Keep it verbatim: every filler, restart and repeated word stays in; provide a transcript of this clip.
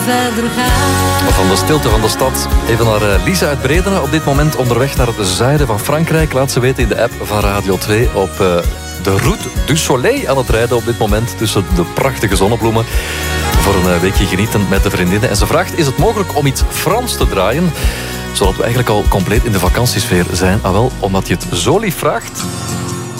verder gaat. Van de stilte van de stad even naar uh, Lisa uit Bredene. Op dit moment onderweg naar het zuiden van Frankrijk. Laat ze weten in de app van Radio twee op uh, de Route du Soleil aan het rijden op dit moment tussen de prachtige zonnebloemen. Voor een uh, weekje genieten met de vriendinnen. En ze vraagt, is het mogelijk om iets Frans te draaien? Zodat we eigenlijk al compleet in de vakantiesfeer zijn. Ah wel, omdat je het zo lief vraagt,